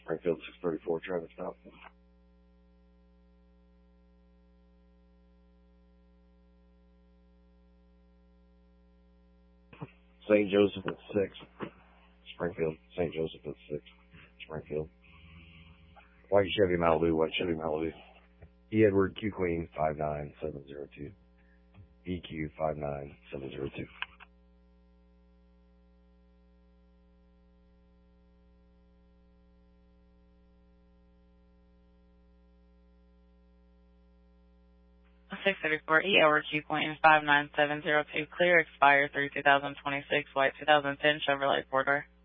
Springfield 634, traffic stop. St. Joseph at 6. Springfield. St. Joseph at 6. Springfield. White Chevy Malibu. White Chevy Malibu. E. Edward Q Queen 59702. EQ 59702. Six 34 E Edward Q Queen 59702. Clear, expires through 2026. White 2010 Chevrolet 4-door.